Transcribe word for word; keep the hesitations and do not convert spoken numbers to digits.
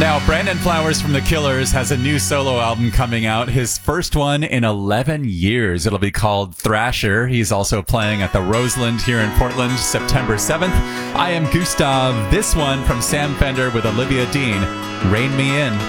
Now, Brandon Flowers from The Killers has a new solo album coming out, his first one in eleven years. It'll be called Thrasher. He's also playing at the Roseland here in Portland, September seventh. I am Gustav. This one from Sam Fender with Olivia Dean, Rain Me In.